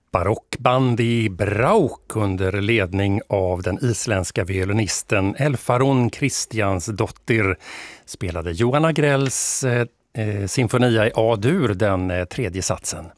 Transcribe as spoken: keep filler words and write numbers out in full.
Barockband i Brauk under ledning av den isländska violinisten Elfarun Kristjansdottir spelade Johan Agrells eh, sinfonia i A-dur, den eh, tredje satsen.